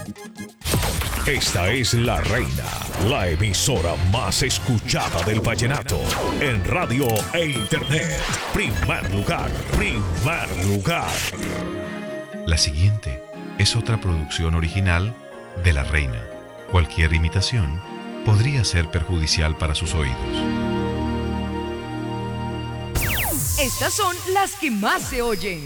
Esta es La Reina, la emisora más escuchada del vallenato en radio e internet. Primer lugar, primer lugar. La siguiente es otra producción original de La Reina. Cualquier imitación podría ser perjudicial para sus oídos. Estas son las que más se oyen.